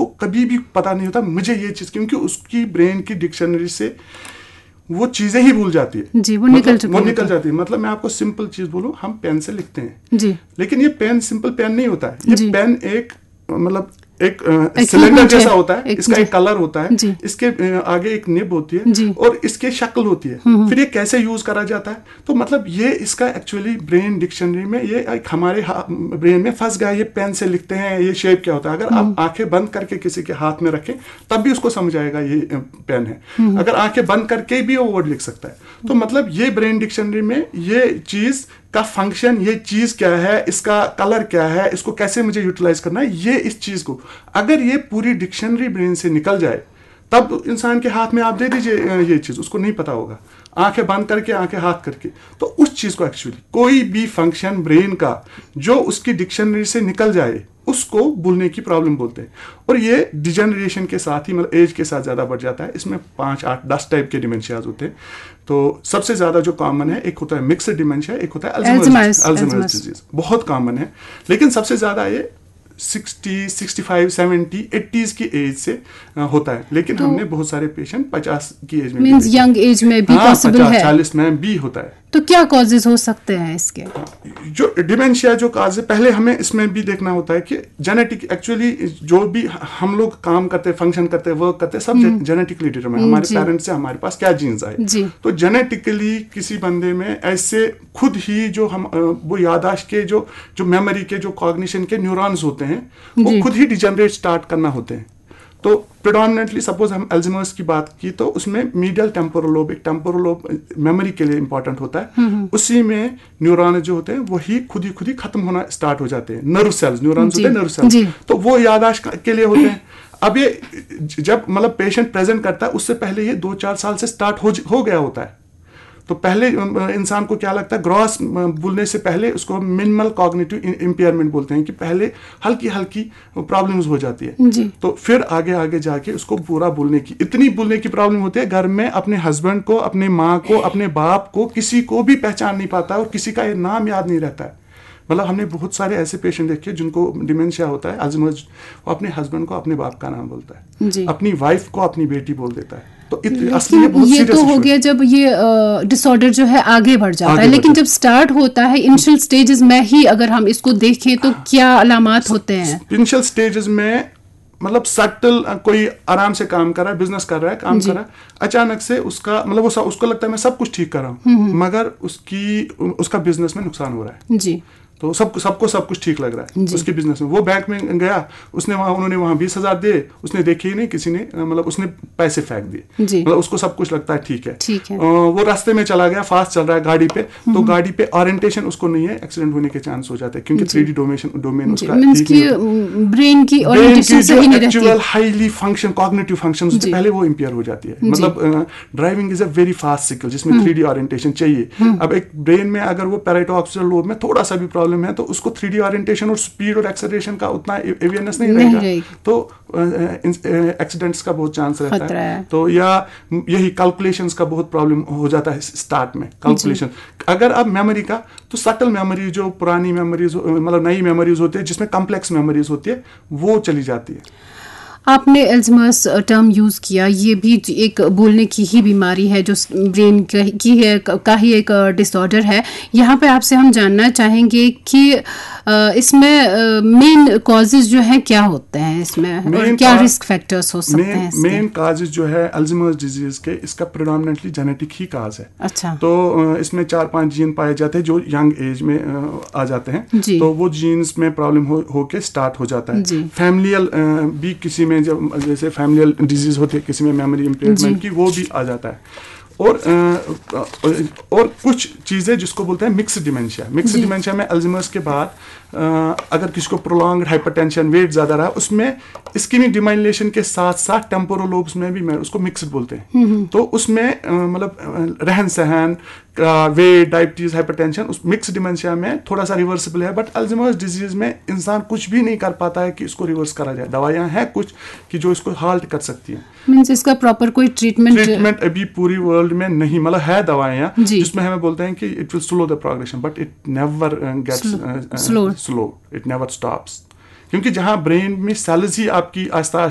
उसको कभी भी पता नहीं होता मुझे ये चीज़, क्योंकि उसकी ब्रेन की डिक्शनरी से वो चीज़ें ही भूल जाती है जी, वो निकल जाती है। मतलब मैं आपको सिंपल चीज़ बोलूँ, हम पेन से लिखते हैं जी, लेकिन ये पेन सिंपल पेन नहीं होता है। ये जी, पेन एक मतलब एक सिलेंडर जैसा होता है, इसका जी, एक कलर होता है, जी, इसके आगे एक निब होती जी, है और इसके शक्ल होती है। फिर ये कैसे यूज करा जाता है, तो मतलब ये इसका एक्चुअली ब्रेन डिक्शनरी में ये एक हमारे ब्रेन में फंस गया। ये पेन से लिखते हैं, ये शेप क्या होता है। अगर आप आंखें बंद करके किसी के हाथ में रखें तब भी उसको समझ आएगा ये पेन है। अगर आंखें बंद करके भी वो वर्ड लिख सकता है। तो मतलब ये ब्रेन डिक्शनरी में ये चीज का फंक्शन, ये चीज क्या है, इसका कलर क्या है, इसको कैसे मुझे यूटिलाइज करना है, ये इस चीज को अगर ये पूरी डिक्शनरी ब्रेन से निकल जाए तब इंसान के हाथ में आप दे दीजिए ये चीज, उसको नहीं पता होगा। आंखें बंद करके, आंखें हाथ करके, तो उस चीज को एक्चुअली कोई भी फंक्शन ब्रेन का जो उसकी डिक्शनरी से निकल जाए उसको भूलने की प्रॉब्लम बोलते हैं। और ये डिजेनरेशन के साथ ही मतलब एज के साथ ज्यादा बढ़ जाता है। इसमें 5, 8, 10 टाइप के डिमेंशियाज होते हैं। तो सबसे ज्यादा जो कॉमन है, एक होता है मिक्स्ड डिमेंशिया, एक होता है अल्जाइमर्स डिजीज, बहुत कॉमन है। लेकिन सबसे ज्यादा ये 60, 65, 70, 80s की एज से होता है। लेकिन तो हमने बहुत सारे पेशेंट 50 की एज में मींस यंग एज में भी पॉसिबल है। 40 में भी होता है। तो क्या कॉजेज हो सकते हैं इसके? जो डिमेंशिया जो काज है, पहले हमें इसमें भी देखना होता है कि जेनेटिक, एक्चुअली जो भी हम लोग काम करते, फंक्शन करते, वर्क करते, सब जेनेटिकली डिटरमाइन, हमारे पेरेंट्स से हमारे पास क्या जीन्स आए। तो जेनेटिकली किसी बंदे में ऐसे खुद ही जो हम वो याददाश्त के जो मेमोरी के, जो कॉग्निशन के न्यूरॉन्स होते हैं, वो खुद ही डिजेनरेट स्टार्ट करना होते हैं। तो प्रेडोमिनेंटली सपोज हम अल्जाइमर्स की बात की तो उसमें मीडियल टेम्पोरल लोब, एक टेम्पोरल लोब मेमोरी के लिए इंपॉर्टेंट होता है। उसी में न्यूरॉन जो होते हैं वही खुद ही खत्म होना स्टार्ट हो जाते हैं। नर्व सेल्स, न्यूरॉन्स होते हैं नर्व सेल्स, तो वो याददाश्त के लिए होते हैं। अब ये जब मतलब पेशेंट प्रेजेंट करता है उससे पहले ये 2-4 साल से स्टार्ट हो गया होता है। तो पहले इंसान को क्या लगता है, ग्रॉस बोलने से पहले उसको मिनिमल कॉग्निटिव इंपेयरमेंट बोलते हैं, कि पहले हल्की हल्की प्रॉब्लम्स हो जाती है। तो फिर आगे आगे जाके उसको पूरा बोलने की, इतनी बोलने की प्रॉब्लम होती है, घर में अपने हस्बैंड को, अपने माँ को, अपने बाप को, किसी को भी पहचान नहीं पाता और किसी का नाम याद नहीं रहता है। मतलब हमने बहुत सारे ऐसे पेशेंट देखे जिनको डिमेंशिया होता है, अल्जाइमर्स, वो अपने हस्बैंड को अपने बाप का नाम बोलता है, अपनी वाइफ को अपनी बेटी बोल देता है। तो असली ये तो हो गया जब ये डिसऑर्डर जो है आगे बढ़ जाता है। लेकिन जब स्टार्ट होता है इनिशियल स्टेजेस में ही अगर हम इसको देखें तो क्या अलामात होते हैं? इनिशियल स्टेजेस में मतलब सटल, कोई आराम से काम कर रहा है, बिजनेस कर रहा है, काम कर रहा है, अचानक से उसका मतलब उसको लगता है मैं सब कुछ ठीक कर रहा हूँ, मगर उसका बिजनेस में नुकसान हो रहा है जी। तो सबको सब कुछ ठीक लग रहा है उसके बिजनेस में। वो बैंक में गया, उन्होंने वहां 20,000 दिए, उसने देखे ही नहीं किसी ने, मतलब उसने पैसे फेंक दिए, मतलब उसको सब कुछ लगता है ठीक है। वो रास्ते में चला गया, फास्ट चल रहा है गाड़ी पे, तो गाड़ी पे ओरिएंटेशन उसको नहीं है, एक्सीडेंट होने के चांस हो जाते हैं, क्योंकि 3D डोमेन उसका ब्रेन की ओरिएंटेशन सही नहीं रहती, actual highly function, cognitive function उससे पहले वो इंपेयर हो जाती है। मतलब driving is a very fast skill जिसमें 3D ओरिएंटेशन चाहिए। अब एक ब्रेन में अगर वो पैराइटो ऑक्सीपिटल लोब में थोड़ा सा भी प्रॉब्लम है तो उसको 3D ओरिएंटेशन और स्पीड और एक्सेलरेशन का उतना अवेयरनेस नहीं रहेगा, तो एक्सीडेंट्स का बहुत चांस रहता है। तो या यही कैलकुलेशंस का बहुत प्रॉब्लम हो जाता है स्टार्ट में, कैलकुलेशन। अगर अब मेमोरी का, तो सटल मेमोरी, जो पुरानी मेमोरीज मतलब नई मेमोरीज होती है जिसमें कॉम्प्लेक्स मेमोरीज होती है, वो चली जाती है। आपने अल्जाइमर्स टर्म यूज़ किया, ये भी एक बोलने की ही बीमारी है जो ब्रेन की है, का ही एक डिसऑर्डर है। यहाँ पे आपसे हम जानना चाहेंगे कि इसमें मेन कॉजेज जो है क्या होते हैं इसमें, और क्या रिस्क फैक्टर्स हो सकते हैं इसके? मेन काजेज जो है अल्जाइमर्स डिजीज के, इसका प्रेडोमिनेंटली जेनेटिक ही काज है। अच्छा। तो इसमें 4-5 जीन पाए जाते हैं जो यंग एज में आ जाते हैं, तो वो जीन्स में प्रॉब्लम होके स्टार्ट हो जाता है। फैमिलियल भी किसी में, जब जैसे फैमिलियल डिजीज होती है किसी में मेमोरी इंपेयरमेंट की, वो भी आ जाता है। और कुछ चीजें जिसको बोलते हैं मिक्स्ड डिमेंशिया। मिक्स्ड डिमेंशिया में अल्जाइमर्स के बाद अगर किसी को प्रोलॉन्ग्ड हाइपरटेंशन, वेट ज्यादा रहा, उसमें इस्कीमिक डिमाइलेशन के साथ साथ टेम्पोरल लोब्स में भी उसको मिक्स्ड बोलते हैं। तो उसमें मतलब रहन सहन, वेट, डायबिटीज, हाइपरटेंशन, उस मिक्स्ड डिमेंशिया में थोड़ा सा रिवर्सिबल है। बट अल्जाइमर्स डिजीज में इंसान कुछ भी नहीं कर पाता है कि इसको रिवर्स करा जाए। दवाइयां हैं कुछ कि जो इसको हाल्ट कर सकती हैं। मींस इसका प्रॉपर कोई ट्रीटमेंट अभी पूरी वर्ल्ड में नहीं, मतलब है दवाइयां जिसमें हमें बोलते हैं कि it will slow the progression, but it never gets slow, it never stops. क्योंकि जहां ब्रेन में सेल्स ही आपकी आस्ता